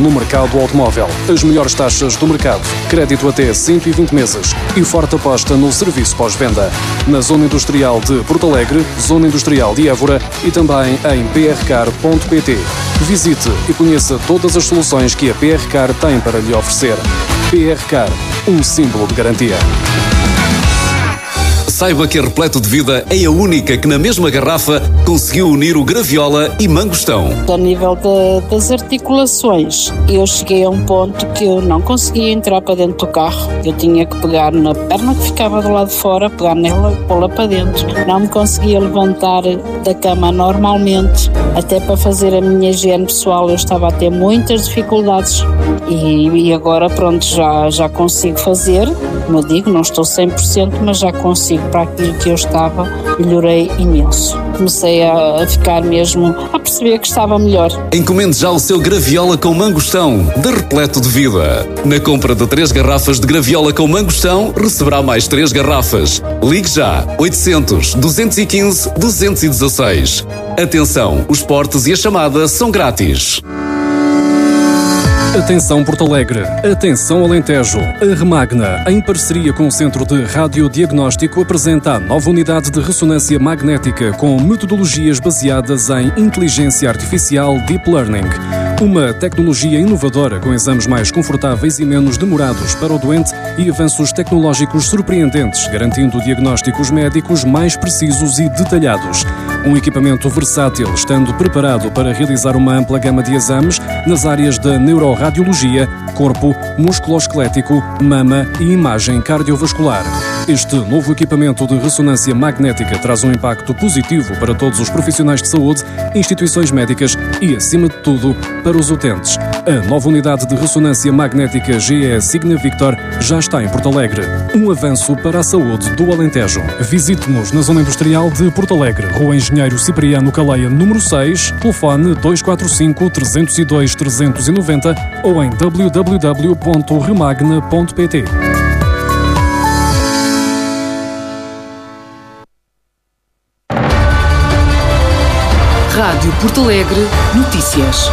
no mercado automóvel. As melhores taxas do mercado, crédito até 120 meses e forte aposta no serviço pós-venda. Na Zona Industrial de Porto Alegre, Zona Industrial de Évora e também em prcar.pt. Visite e conheça todas as soluções que a PR Car tem para lhe oferecer. PR Car, um símbolo de garantia. Saiba que a Repleto de Vida é a única que na mesma garrafa conseguiu unir o graviola e mangostão. A nível das articulações, eu cheguei a um ponto que eu não conseguia entrar para dentro do carro. Eu tinha que pegar na perna que ficava do lado de fora, pegar nela e pô-la para dentro. Não me conseguia levantar da cama normalmente. Até para fazer a minha higiene pessoal eu estava a ter muitas dificuldades. E agora pronto, já consigo fazer. Como eu digo, não estou 100%, mas já consigo. Para aquilo que eu estava, melhorei imenso. Comecei a ficar mesmo, a perceber que estava melhor. Encomende já o seu graviola com mangostão, de Repleto de Vida. Na compra de 3 garrafas de graviola com mangostão, receberá mais 3 garrafas. Ligue já, 800-215-216. Atenção, os portes e a chamada são grátis. Atenção Porto Alegre, atenção Alentejo. A Remagna, em parceria com o Centro de Radiodiagnóstico, apresenta a nova unidade de ressonância magnética com metodologias baseadas em inteligência artificial Deep Learning. Uma tecnologia inovadora com exames mais confortáveis e menos demorados para o doente e avanços tecnológicos surpreendentes, garantindo diagnósticos médicos mais precisos e detalhados. Um equipamento versátil, estando preparado para realizar uma ampla gama de exames nas áreas da neuroradiologia, corpo, músculo-esquelético, mama e imagem cardiovascular. Este novo equipamento de ressonância magnética traz um impacto positivo para todos os profissionais de saúde, instituições médicas e, acima de tudo, para os utentes. A nova unidade de ressonância magnética GE Signa Victor já está em Porto Alegre. Um avanço para a saúde do Alentejo. Visite-nos na Zona Industrial de Porto Alegre, Rua Engenheiro Cipriano Caleia, número 6, telefone 245-302-390 ou em www.remagna.pt. Rádio Porto Alegre Notícias.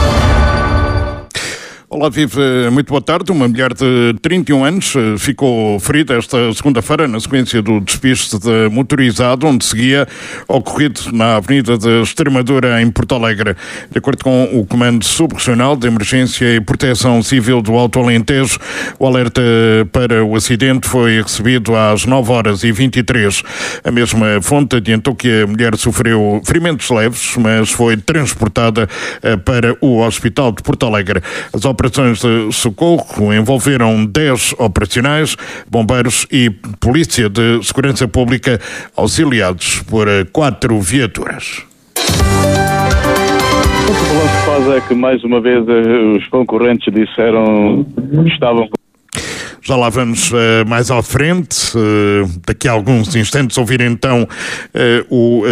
Olá, vive, muito boa tarde. Uma mulher de 31 anos ficou ferida esta segunda-feira na sequência do despiste de motorizado onde seguia ocorrido na Avenida de Extremadura, em Porto Alegre. De acordo com o Comando Subregional de Emergência e Proteção Civil do Alto Alentejo, o alerta para o acidente foi recebido às 9h23. A mesma fonte adiantou que a mulher sofreu ferimentos leves, mas foi transportada para o Hospital de Porto Alegre. As operações de socorro envolveram 10 operacionais, bombeiros e polícia de segurança pública, auxiliados por 4 viaturas. O que o balanço faz é que, mais uma vez, os concorrentes disseram que estavam... Já lá vamos mais à frente. Daqui a alguns instantes ouvir então o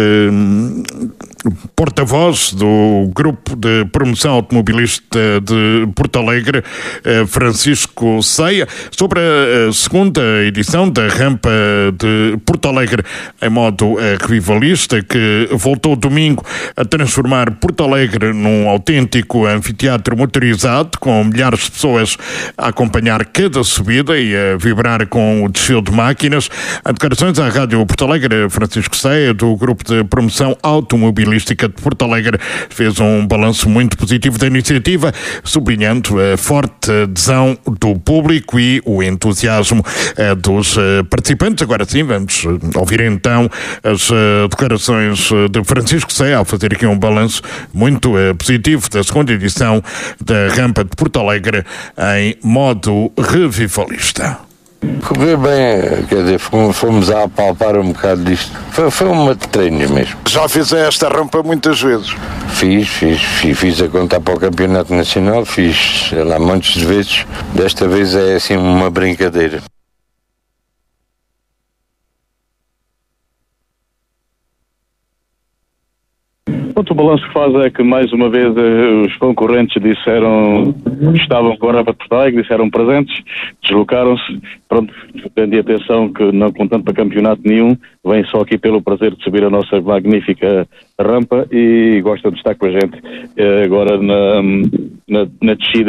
porta-voz do Grupo de Promoção Automobilista de Porto Alegre, Francisco Ceia, sobre a segunda edição da Rampa de Porto Alegre em modo revivalista, que voltou domingo a transformar Porto Alegre num autêntico anfiteatro motorizado, com milhares de pessoas a acompanhar cada subida e a vibrar com o desfile de máquinas. Em declarações à Rádio Porto Alegre, Francisco Ceia, do Grupo de Promoção Automobilística de Porto Alegre, fez um balanço muito positivo da iniciativa, sublinhando a forte adesão do público e o entusiasmo dos participantes. Agora sim, vamos ouvir então as declarações de Francisco Ceia, ao fazer aqui um balanço muito positivo da segunda edição da Rampa de Porto Alegre em modo revivalista. Correu bem, quer dizer, fomos a apalpar um bocado disto. Foi uma de treino mesmo. Já fiz esta rampa muitas vezes? Fiz a contar para o Campeonato Nacional, fiz, sei lá, montes de vezes. Desta vez é assim uma brincadeira. O balanço que faz é que, mais uma vez, os concorrentes disseram que estavam com a Rampa de Porto Alegre, disseram presentes, deslocaram-se. Pronto, prendi atenção que não contando para campeonato nenhum, vêm só aqui pelo prazer de subir a nossa magnífica rampa e gostam de estar com a gente agora na descida.